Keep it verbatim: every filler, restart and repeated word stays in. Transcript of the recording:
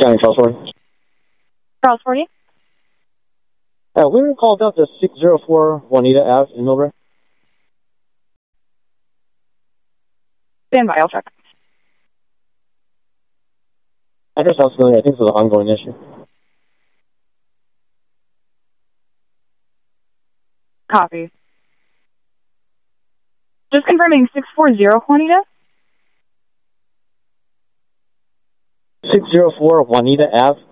County, Charles forty. Charles forty. Uh, we were called out to six oh four Juanita Ave in Millbrae. Stand by, I'll check. Address sounds familiar. I think this is an ongoing issue. Copy. Just confirming six forty Juanita? six oh four Juanita Ave.